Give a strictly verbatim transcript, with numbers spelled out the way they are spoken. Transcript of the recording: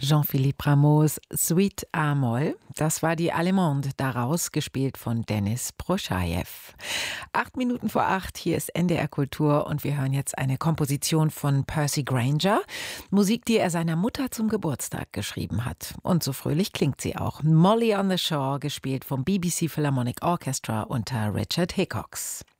Jean-Philippe Rameaus Suite A-Moll. Das war die Allemande, daraus gespielt von Denis Proschajew. Acht Minuten vor acht, hier ist N D R Kultur und wir hören jetzt eine Komposition von Percy Grainger. Musik, die er seiner Mutter zum Geburtstag geschrieben hat. Und so fröhlich klingt sie auch. Molly on the Shore, gespielt vom B B C Philharmonic Orchestra unter Richard Hickox.